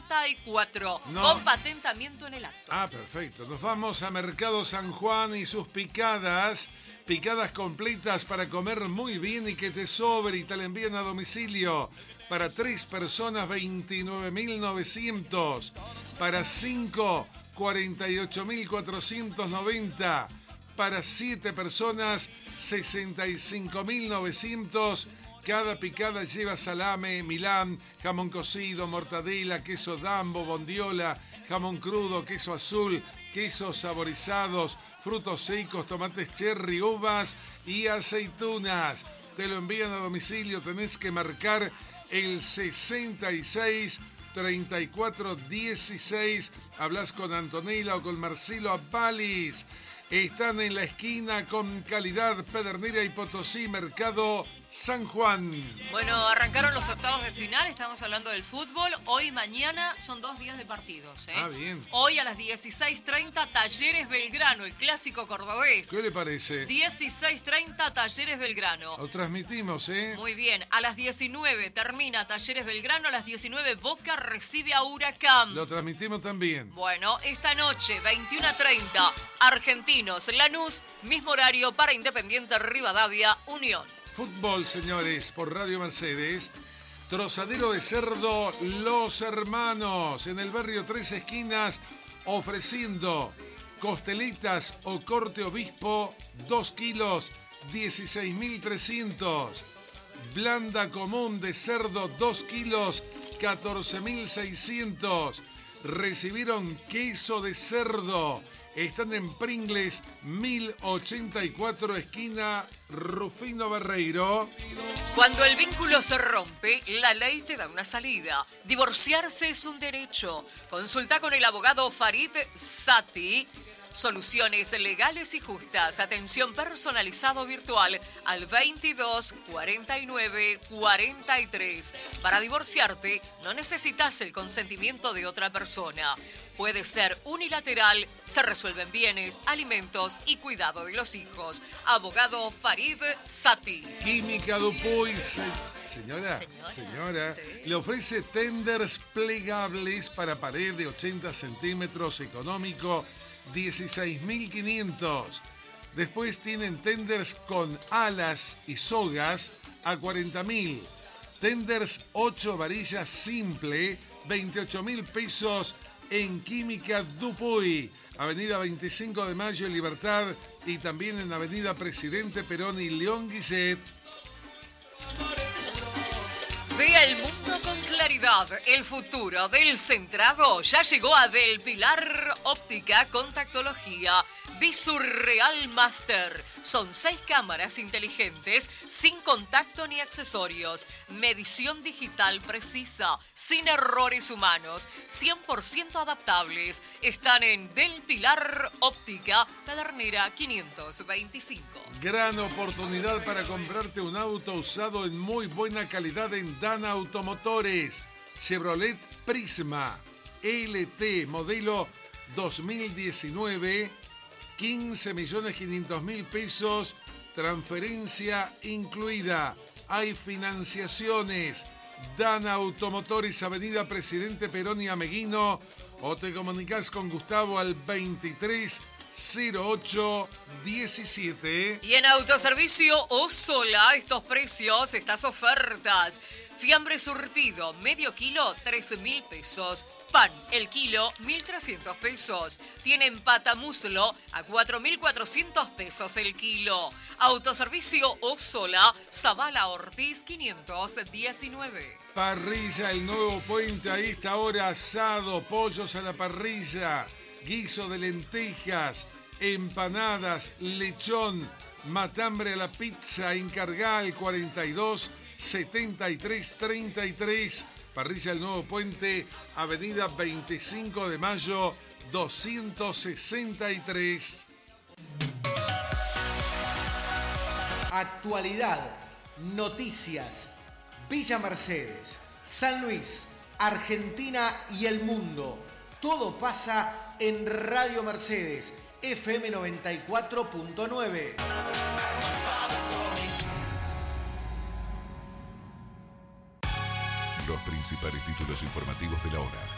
34, No. con patentamiento en el acto. Ah, perfecto. Nos vamos a Mercado San Juan y sus picadas. Picadas completas para comer muy bien y que te sobre y te la envían a domicilio. Para 3 personas, 29.900. Para 5, 48.490. Para 7 personas, 65.900. Cada picada lleva salame, Milán, jamón cocido, mortadela, queso dambo, bondiola, jamón crudo, queso azul, quesos saborizados, frutos secos, tomates cherry, uvas y aceitunas. Te lo envían a domicilio, tenés que marcar el 66 34 16. Hablas con Antonella o con Marcelo Abalis. Están en la esquina con calidad Pedernera y Potosí, Mercado San Juan. Bueno, arrancaron los octavos de final, estamos hablando del fútbol. Hoy y mañana son 2 días de partidos. Ah, bien. Hoy a las 16:30, Talleres Belgrano, el clásico cordobés. ¿Qué le parece? 16:30, Talleres Belgrano. Lo transmitimos, ¿eh? Muy bien, a las 19 termina Talleres Belgrano, a las 19 Boca recibe a Huracán. Lo transmitimos también. Bueno, esta noche, 21:30, Argentinos, Lanús, mismo horario para Independiente Rivadavia, Unión. Fútbol, señores, por Radio Mercedes. Trozadero de cerdo Los Hermanos, en el barrio Tres Esquinas, ofreciendo costelitas o corte obispo, 2 kilos, 16.300. Blanda común de cerdo, 2 kilos, 14.600. Recibieron queso de cerdo. Están en Pringles, 1084, esquina Rufino Barreiro. Cuando el vínculo se rompe, la ley te da una salida. Divorciarse es un derecho. Consulta con el abogado Farid Sati. Soluciones legales y justas. Atención personalizado virtual al 22 49 43. Para divorciarte, no necesitas el consentimiento de otra persona. Puede ser unilateral, se resuelven bienes, alimentos y cuidado de los hijos. Abogado Farid Sati. Química Dupuy, señora, Sí. le ofrece tenders plegables para pared de 80 centímetros, económico, 16.500. Después tienen tenders con alas y sogas a 40.000. Tenders 8 varillas simple, 28.000 pesos en Química Dupuy. Avenida 25 de Mayo en Libertad y también en Avenida Presidente Perón y León Guillet. Vea el mundo con claridad. El futuro del centrado ya llegó a Del Pilar Óptica Contactología Visurreal Master. Son 6 cámaras inteligentes sin contacto ni accesorios. Medición digital precisa, sin errores humanos, 100% adaptables. Están en Del Pilar Óptica, Pedernera 525. Gran oportunidad para comprarte un auto usado en muy buena calidad en Dana Automotores. Chevrolet Prisma LT modelo 2019, 15.500.000 pesos, transferencia incluida. Hay financiaciones. Dana Automotores, Avenida Presidente Perón y Ameguino, o te comunicas con Gustavo al 230817. Y en Autoservicio Osola, estos precios, estas ofertas. Fiambre surtido, medio kilo, 13.000 pesos. Pan, el kilo, 1.300 pesos. Tienen patamuslo a 4.400 pesos el kilo. Autoservicio Osola, Zavala Ortiz, 519. Parrilla El Nuevo Puente, a esta hora asado, pollos a la parrilla, guiso de lentejas, empanadas, lechón, matambre a la pizza, encargá al 42 73 33. Parrilla El Nuevo Puente, Avenida 25 de Mayo, 263. Actualidad, noticias, Villa Mercedes, San Luis, Argentina y el mundo. Todo pasa en Radio Mercedes, FM 94.9. Los principales títulos informativos de la hora.